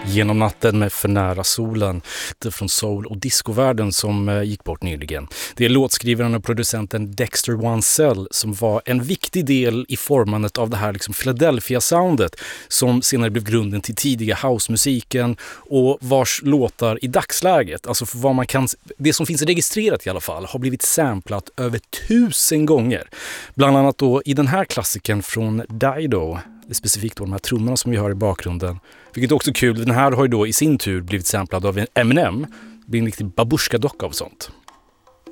Genom natten med För nära solen, det från soul- och discovärlden som gick bort nyligen. Det är låtskrivaren och producenten Dexter Wansell som var en viktig del i formandet av det här liksom Philadelphia-soundet som senare blev grunden till tidiga housemusiken och vars låtar i dagsläget, alltså för vad man kan, det som finns registrerat i alla fall, har blivit samplat över 1000 gånger. Bland annat då i den här klassiken från Dido, specifikt då de här trummorna som vi hör i bakgrunden. Vilket är också kul, den här har ju då i sin tur blivit samplad av Eminem. Det blir en riktig babushka-docka av sånt.